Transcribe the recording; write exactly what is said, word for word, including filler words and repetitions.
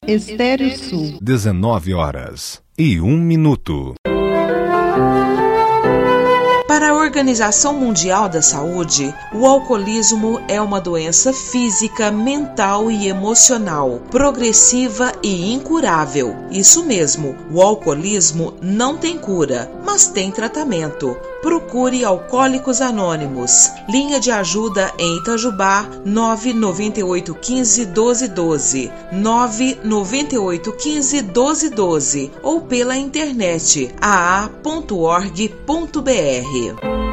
Estéreo Sul. dezenove horas e um minuto. Para a Organização Mundial da Saúde, o alcoolismo é uma doença física, mental e emocional, progressiva e incurável. Isso mesmo, o alcoolismo não tem cura, mas tem tratamento. Procure Alcoólicos Anônimos. Linha de ajuda em Itajubá, nove nove oito um cinco, um dois um dois, nove nove oito um cinco, um dois um dois ou pela internet a a ponto org ponto b r.